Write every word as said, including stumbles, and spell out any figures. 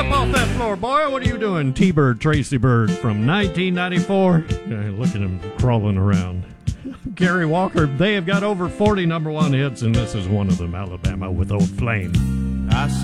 up off that floor, boy. What are you doing? T-Bird, Tracy Bird from nineteen ninety-four. Uh, look at him crawling around. Gary Walker, they have got over forty number one hits, and this is one of them, Alabama with Old Flame. I